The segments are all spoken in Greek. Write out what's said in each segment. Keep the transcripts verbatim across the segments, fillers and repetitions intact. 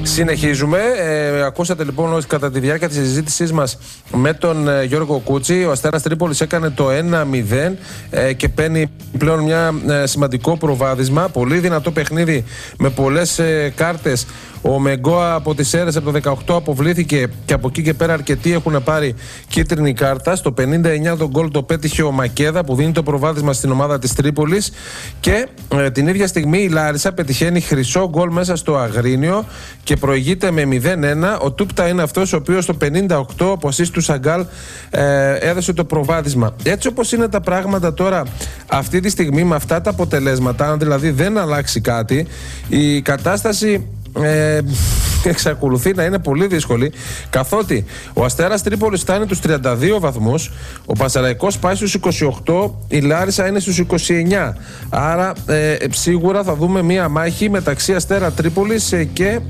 Συνεχίζουμε. Ε, ακούσατε λοιπόν ότι κατά τη διάρκεια της συζήτησής μας με τον ε, Γιώργο Κούτσι, ο Αστέρας Τρίπολης έκανε το ένα μηδέν ε, και παίρνει πλέον μια ε, σημαντικό προβάδισμα. Πολύ δυνατό παιχνίδι με πολλές ε, κάρτες. Ο Μεγκόα από τις Σέρρες από το δεκαοκτώ αποβλήθηκε και από εκεί και πέρα αρκετοί έχουν πάρει κίτρινη κάρτα. Στο πενήντα εννιά τον γκολ το πέτυχε ο Μακέδα που δίνει το προβάδισμα στην ομάδα της Τρίπολης. Και ε, την ίδια στιγμή η Λάρισα πετυχαίνει χρυσό γκολ μέσα στο Αγρίνιο και προηγείται με μηδέν ένα. Ο Τούπτα είναι αυτός ο οποίος στο πενήντα οκτώ από ασίστ του Σαγκάλ ε, έδωσε το προβάδισμα. Έτσι όπως είναι τα πράγματα τώρα αυτή τη στιγμή με αυτά τα αποτελέσματα, αν δηλαδή δεν αλλάξει κάτι, η κατάσταση Ε, εξακολουθεί να είναι πολύ δύσκολη, καθότι ο Αστέρας Τρίπολης φτάνει τους τριάντα δύο βαθμούς, ο Πανσεραϊκός πάει στους είκοσι οκτώ, η Λάρισα είναι στους είκοσι εννιά. Άρα ε, σίγουρα θα δούμε μία μάχη μεταξύ Αστέρα Τρίπολης και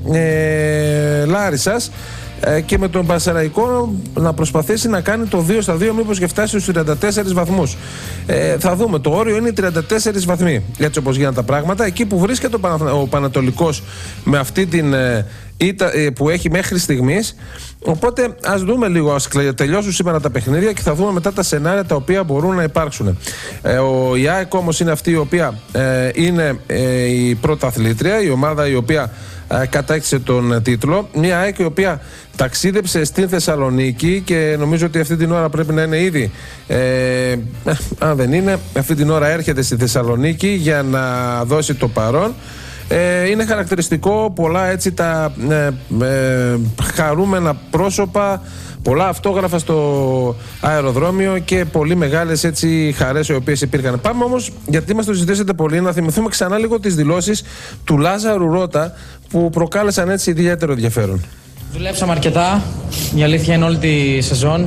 ε, Λάρισσας, και με τον Πανσεραϊκό να προσπαθήσει να κάνει το δύο στα δύο, μήπως και φτάσει στους τριάντα τέσσερις βαθμούς. Ε, θα δούμε. Το όριο είναι τριάντα τέσσερις βαθμοί. Έτσι όπως γίνανε τα πράγματα. Εκεί που βρίσκεται ο, Πανα... ο Πανατολικός με αυτή την ε, ήττα ε, που έχει μέχρι στιγμής. Οπότε ας δούμε λίγο, ας τελειώσουν σήμερα τα παιχνίδια και θα δούμε μετά τα σενάρια τα οποία μπορούν να υπάρξουν. Ε, ο η ΑΕΚ όμως είναι αυτή η οποία ε, είναι ε, η πρωταθλήτρια, η ομάδα η οποία ε, κατάκτησε τον τίτλο. Μια ΑΕΚ η οποία ταξίδεψε στην Θεσσαλονίκη και νομίζω ότι αυτή την ώρα πρέπει να είναι ήδη, ε, αν δεν είναι, αυτή την ώρα έρχεται στη Θεσσαλονίκη για να δώσει το παρόν. Ε, είναι χαρακτηριστικό πολλά έτσι τα ε, ε, χαρούμενα πρόσωπα, πολλά αυτόγραφα στο αεροδρόμιο και πολύ μεγάλες έτσι χαρές οι οποίες υπήρχαν. Πάμε όμως, γιατί μας το ζητήσατε πολύ, να θυμηθούμε ξανά λίγο τις δηλώσεις του Λάζαρου Ρώτα που προκάλεσαν έτσι ιδιαίτερο ενδιαφέρον. Δουλέψαμε αρκετά, η αλήθεια είναι όλη τη σεζόν.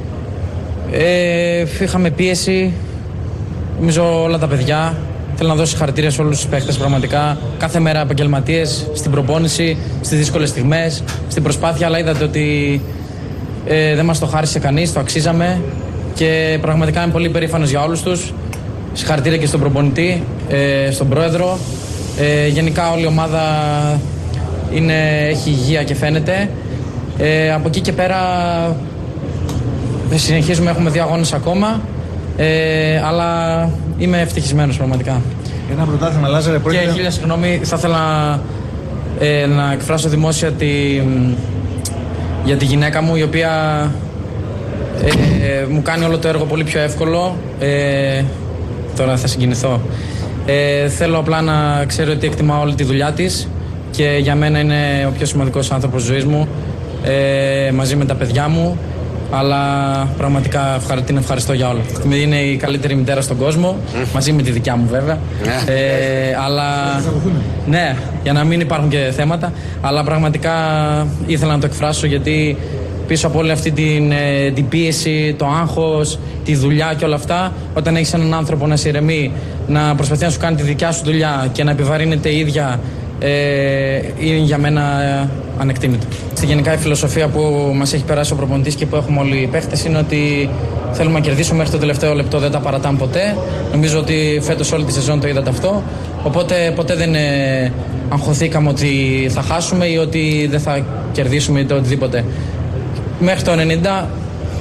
Ε, είχαμε πίεση, νομίζω όλα τα παιδιά. Θέλω να δώσω συγχαρητήρια σε όλους τους παίχτες πραγματικά. Κάθε μέρα επαγγελματίες, στην προπόνηση, στις δύσκολες στιγμές, στην προσπάθεια, αλλά είδατε ότι ε, δεν μας το χάρισε κανείς, το αξίζαμε και πραγματικά είμαι πολύ περήφανος για όλους τους. Συγχαρητήρια και στον προπονητή, ε, στον πρόεδρο. Ε, γενικά όλη η ομάδα είναι, έχει υγεία και φαίνεται. Ε, από εκεί και πέρα συνεχίζουμε, έχουμε δύο αγώνες ακόμα. Ε, αλλά είμαι ευτυχισμένος πραγματικά. Ένα πρωτάθλημα, Λάζαρε, πρόκειται... Και χίλια συγγνώμη, θα ήθελα ε, να εκφράσω δημόσια τη, για τη γυναίκα μου, η οποία ε, μου κάνει όλο το έργο πολύ πιο εύκολο. Ε, τώρα θα συγκινηθώ. Ε, θέλω απλά να ξέρω ότι εκτιμάω όλη τη δουλειά της και για μένα είναι ο πιο σημαντικός άνθρωπος της ζωής μου, ε, μαζί με τα παιδιά μου. Αλλά πραγματικά την ευχαριστώ για όλα. Είναι η καλύτερη μητέρα στον κόσμο, mm. μαζί με τη δικιά μου βέβαια. Yeah. Ε, αλλά ναι, για να μην υπάρχουν και θέματα. Αλλά πραγματικά ήθελα να το εκφράσω, γιατί πίσω από όλη αυτή την, την πίεση, το άγχος, τη δουλειά και όλα αυτά, όταν έχεις έναν άνθρωπο να σε ηρεμεί, να προσπαθεί να σου κάνει τη δικιά σου δουλειά και να επιβαρύνεται η ίδια, ε, είναι για μένα ανεκτήμητο. Στη γενικά η φιλοσοφία που μας έχει περάσει ο προπονητής και που έχουμε όλοι οι παίχτες είναι ότι θέλουμε να κερδίσουμε μέχρι το τελευταίο λεπτό, δεν τα παρατάμε ποτέ. Νομίζω ότι φέτος όλη τη σεζόν το είδατε αυτό. Οπότε ποτέ δεν ε, αγχωθήκαμε ότι θα χάσουμε ή ότι δεν θα κερδίσουμε ή το οτιδήποτε. Μέχρι το ενενήντα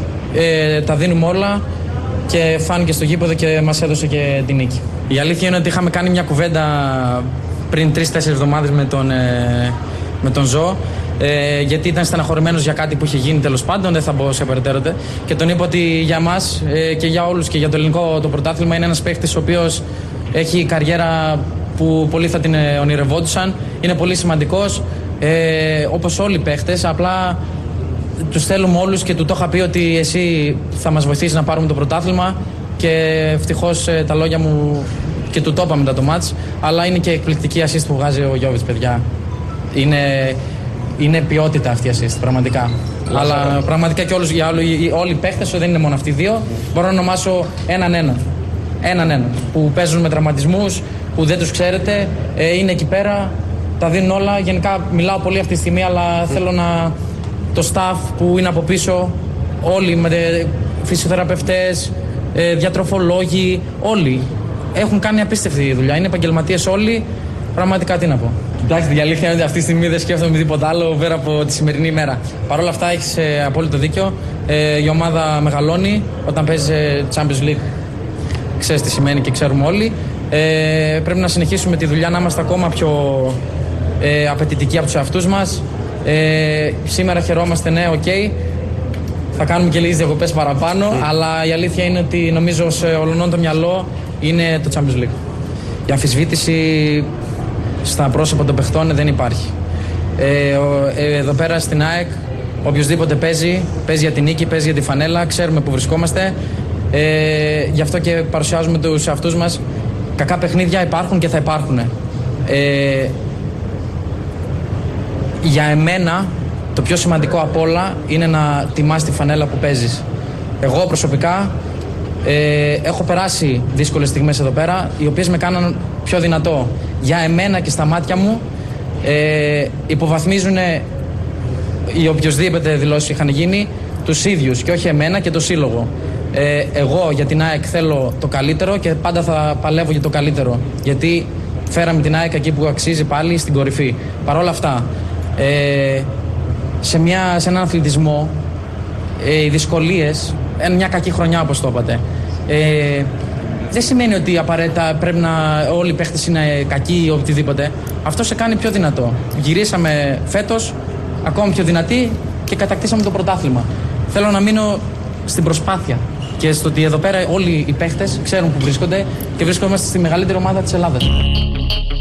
ε, τα δίνουμε όλα και φάνηκε στο γήπεδο και μας έδωσε και την νίκη. Η αλήθεια είναι ότι είχαμε κάνει μια κουβέντα πριν τρεις-τέσσερις εβδομάδες με τον, ε, με τον Ζω, ε, γιατί ήταν στεναχωρημένος για κάτι που είχε γίνει, τέλος πάντων, δεν θα μπω σε περαιτέρω. Και τον είπα ότι για μας ε, και για όλους και για το ελληνικό το πρωτάθλημα είναι ένας παίχτης ο οποίος έχει καριέρα που πολλοί θα την ονειρευόντουσαν, είναι πολύ σημαντικός, ε, όπως όλοι οι παίχτες, απλά τους θέλουμε όλους και του το είχα πει ότι εσύ θα μας βοηθήσεις να πάρουμε το πρωτάθλημα και ευτυχώς ε, τα λόγια μου και του το είπα μετά το μάτς, αλλά είναι και εκπληκτική assist που βγάζει ο Γιώβιτς, παιδιά. Είναι, είναι ποιότητα αυτή η assist, πραγματικά. Λάσα. Αλλά πραγματικά και όλους, για όλοι, όλοι οι παίχτες, δεν είναι μόνο αυτοί οι δύο, μπορώ να ονομάσω έναν έναν. Έναν έναν. Που παίζουν με τραυματισμούς, που δεν τους ξέρετε, ε, είναι εκεί πέρα, τα δίνουν όλα. Γενικά μιλάω πολύ αυτή τη στιγμή, αλλά mm. θέλω να. Το staff που είναι από πίσω, όλοι με φυσιοθεραπευτές, ε, διατροφολόγοι, όλοι έχουν κάνει απίστευτη δουλειά. Είναι επαγγελματίες όλοι, πραγματικά τι να πω. Κοιτάξτε, η αλήθεια είναι ότι αυτή τη στιγμή δεν σκέφτομαι τίποτα άλλο πέρα από τη σημερινή ημέρα. Παρ' όλα αυτά, έχεις ε, απόλυτο δίκιο. Ε, η ομάδα μεγαλώνει όταν παίζει Champions League. Ξέρεις τι σημαίνει και ξέρουμε όλοι. Ε, πρέπει να συνεχίσουμε τη δουλειά, να είμαστε ακόμα πιο ε, απαιτητικοί από τους εαυτούς μας. Ε, σήμερα χαιρόμαστε, ναι, οκ. Okay. Θα κάνουμε και λίγες διακοπές παραπάνω, mm. αλλά η αλήθεια είναι ότι νομίζω σε ολονών το μυαλό είναι το Champions League. Η αμφισβήτηση στα πρόσωπα των παιχτών δεν υπάρχει. Ε, ο, ε, εδώ πέρα στην ΑΕΚ, οποιοδήποτε παίζει, παίζει για την νίκη, παίζει για τη φανέλα, ξέρουμε που βρισκόμαστε. Ε, γι' αυτό και παρουσιάζουμε τους εαυτούς μας. Κακά παιχνίδια υπάρχουν και θα υπάρχουν. Ε, για εμένα, το πιο σημαντικό απ' όλα είναι να τιμάς τη φανέλα που παίζεις. Εγώ προσωπικά ε, έχω περάσει δύσκολες στιγμές εδώ πέρα, οι οποίες με κάναν πιο δυνατό. Για εμένα και στα μάτια μου ε, υποβαθμίζουν οι οποιοσδήποτε δηλώσεις είχαν γίνει τους ίδιους και όχι εμένα και το σύλλογο. Ε, εγώ για την ΑΕΚ θέλω το καλύτερο και πάντα θα παλεύω για το καλύτερο. Γιατί φέραμε την ΑΕΚ εκεί που αξίζει πάλι, στην κορυφή. Παρ' όλα αυτά, ε, σε, μια, σε έναν αθλητισμό, ε, οι δυσκολίες, ε, μια κακή χρονιά όπως το είπατε, ε, δεν σημαίνει ότι απαραίτητα πρέπει να όλοι οι παίχτες είναι κακοί ή οτιδήποτε. Αυτό σε κάνει πιο δυνατό. Γυρίσαμε φέτος ακόμα πιο δυνατοί και κατακτήσαμε το πρωτάθλημα. Θέλω να μείνω στην προσπάθεια και στο ότι εδώ πέρα όλοι οι παίχτες ξέρουν που βρίσκονται και βρισκόμαστε στη μεγαλύτερη ομάδα της Ελλάδας.